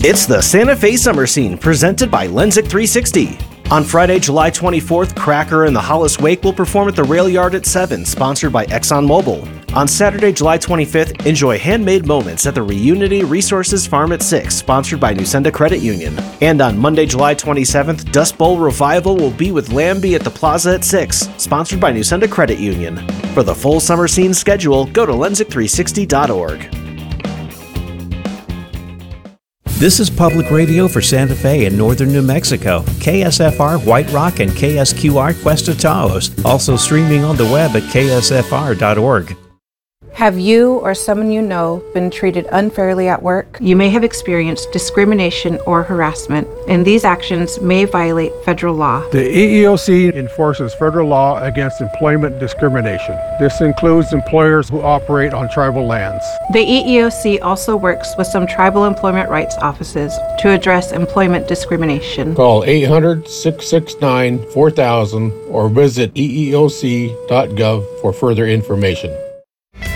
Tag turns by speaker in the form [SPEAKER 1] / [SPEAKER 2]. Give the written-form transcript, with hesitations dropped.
[SPEAKER 1] It's the Santa Fe Summer Scene, presented by Lensic 360. On Friday, July 24th, Cracker and the Hollis Wake will perform at the Rail Yard at 7, sponsored by ExxonMobil. On Saturday, July 25th, enjoy handmade moments at the Reunity Resources Farm at 6, sponsored by Nusenda Credit Union. And on Monday, July 27th, Dust Bowl Revival will be with Lambie at the Plaza at 6, sponsored by Nusenda Credit Union. For the full Summer Scene schedule, go to lensic360.org.
[SPEAKER 2] This is public radio for Santa Fe and northern New Mexico. KSFR White Rock and KSQR Cuesta Taos. Also streaming on the web at ksfr.org.
[SPEAKER 3] Have you or someone you know been treated unfairly at work? You may have experienced discrimination or harassment, and these actions may violate federal law.
[SPEAKER 4] The EEOC enforces federal law against employment discrimination. This includes employers who operate on tribal lands.
[SPEAKER 3] The EEOC also works with some tribal employment rights offices to address employment discrimination.
[SPEAKER 5] Call 800-669-4000 or visit eeoc.gov for further information.